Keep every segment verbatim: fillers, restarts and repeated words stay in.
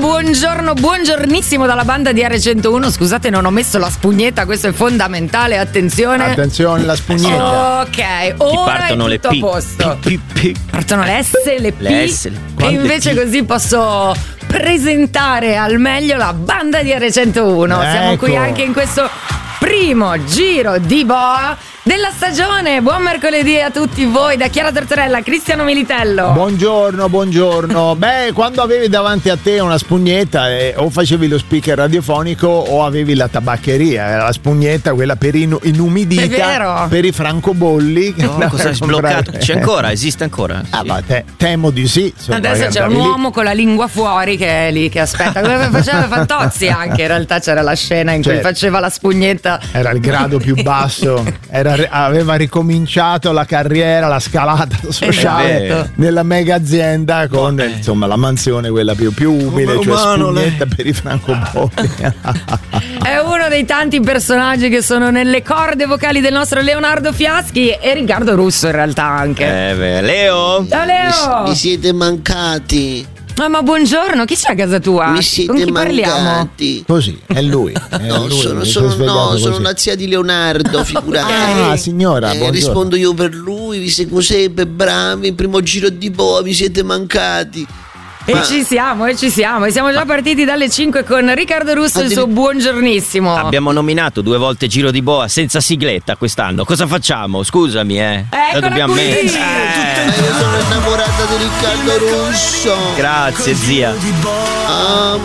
buongiorno, buongiornissimo dalla banda di R centouno. Scusate, non ho messo la spugnetta, questo è fondamentale, attenzione. Attenzione, la spugnetta. Ok, ora è tutto le a P, posto. P, P, P. Partono le S, le P, le S, le... e invece P? Così posso presentare al meglio la banda di R centouno. Ecco. Siamo qui anche in questo primo giro di boa della stagione. Buon mercoledì a tutti voi da Chiara Tortorella, Cristiano Militello. Buongiorno, buongiorno. Beh, quando avevi davanti a te una spugnetta, eh, o facevi lo speaker radiofonico o avevi la tabaccheria. Era la spugnetta, quella per inu- inumidita. È vero. Per i francobolli. No, cosa è sbloccato? C'è ancora? Esiste ancora? Ah, Sì. ma te, temo di sì. Insomma, Adesso c'è un andavi lì. uomo con la lingua fuori che è lì che aspetta. Come faceva Fantozzi anche. In realtà c'era la scena in cui Certo. faceva la spugnetta. Era il grado più basso, era, aveva ricominciato la carriera, la scalata sociale Esatto. nella mega azienda con insomma la mansione quella più, più umile, cioè umano, spugnetta per i francobolli. È uno dei tanti personaggi che sono nelle corde vocali del nostro Leonardo Fiaschi e Riccardo Russo in realtà anche. Eh beh, Leo? Ciao Leo! Mi siete mancati. Ah, ma buongiorno, chi c'è a casa tua? Mi Con siete chi parliamo? mancati. Così, è lui. È No, lui, sono, mi sono, sono no, svegliato sono così. una zia di Leonardo, figurati. Ah, signora, Eh, buongiorno. rispondo io per lui, vi siete così bravi, il primo giro di boa, vi siete mancati. E Ma- ci siamo, e ci siamo. E siamo già partiti dalle cinque con Riccardo Russo e il suo buongiornissimo. Abbiamo nominato due volte Giro di Boa senza sigletta quest'anno. Cosa facciamo? Scusami, eh. Eccola La dobbiamo qui! mettere. Ma Eh, io sono innamorata di Riccardo Russo. Grazie, zia. Ah,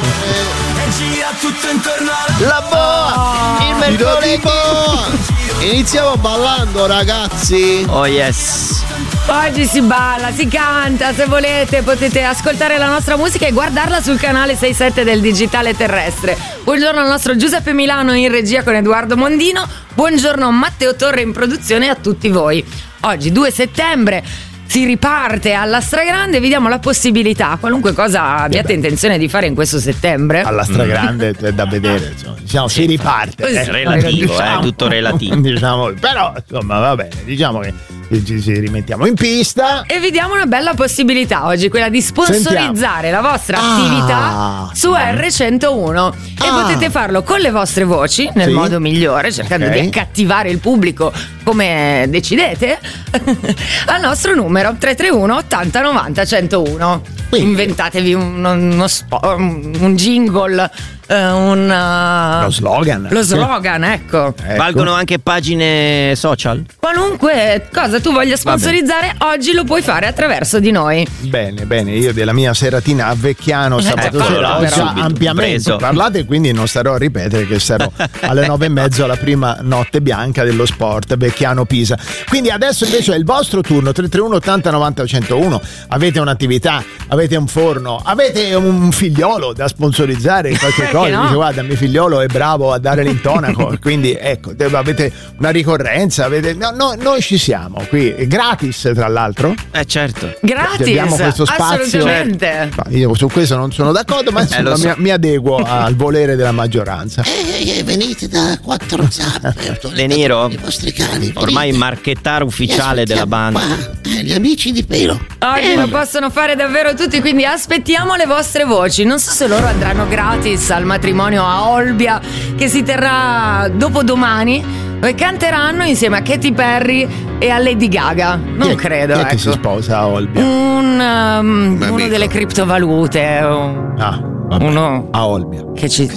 La boa! il mercoledì. Iniziamo ballando, ragazzi. Oh yes. Oggi si balla, si canta, se volete potete ascoltare la nostra musica e guardarla sul canale sei sette del Digitale Terrestre. Buongiorno al nostro Giuseppe Milano in regia con Edoardo Mondino, buongiorno Matteo Torre in produzione e a tutti voi. Oggi due settembre si riparte alla stragrande, vi diamo la possibilità, qualunque cosa abbiate intenzione di fare in questo settembre. Alla stragrande è da vedere, insomma. Diciamo, si riparte. Così, eh. relativo, Diciamo- eh, tutto relativo. Diciamo, però, insomma, va bene, diciamo che ci, ci rimettiamo in pista. E vi diamo una bella possibilità oggi, quella di sponsorizzare Sentiamo. la vostra Ah. attività su R centouno e Ah. potete farlo con le vostre voci nel Sì. modo migliore, cercando Ok. di accattivare il pubblico come decidete al nostro numero tre tre uno ottanta novanta centouno. Quindi- Inventatevi uno, uno spo- un jingle, eh, un Lo slogan. lo slogan, ecco. Ecco. Valgono anche pagine social? Qualunque cosa tu voglia sponsorizzare, oggi lo puoi fare attraverso di noi. Bene, bene, io della mia seratina a Vecchiano sabato Ecco, sera ho però. già Subito ampiamente preso. parlato e quindi non starò a ripetere che sarò alle nove e mezzo alla prima notte bianca dello sport Vecchiano Pisa. Quindi adesso invece è il vostro turno, tre tre uno ottanta novanta centouno. Avete un'attività, avete un forno, avete un figliolo da sponsorizzare in qualche Perché cosa, no? dice guarda mio figliolo è bravo a dare l'intonaco, quindi ecco, avete una ricorrenza, avete... no, no, noi ci siamo qui, è gratis tra l'altro. Eh certo. Gratis, Abbiamo questo spazio. assolutamente. Ma io su questo non sono d'accordo, ma insomma lo so. mi, mi adeguo al volere della maggioranza. Eh, eh, venite da quattro zampe. De Niro? I vostri cani. Ormai venite. marchettare ufficiale Vi della aspettiamo banda. qua, eh, gli amici di pelo. Oggi Eh, lo vabbè. possono fare davvero tutti, quindi aspettiamo le vostre voci. Non so se loro andranno gratis al matrimonio a Olbia che si terrà dopodomani e canteranno insieme a Katy Perry e a Lady Gaga. Non Chi è- credo, chi è che si ecco. sposa a Olbia? Un, um, Beh, uno amico. delle criptovalute, un- Ah, vabbè. uno A Olbia. che ci